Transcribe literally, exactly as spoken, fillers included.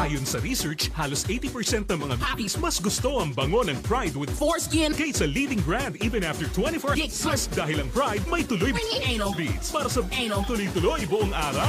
Ayon sa research, halos eighty percent ng mga puppies mas gusto ang bango ng Pride with foreskin kaysa leading brand even after twenty-four gigs. Plus, dahil ang Pride may tuloy anal beads para sa anal tuloy-tuloy buong araw.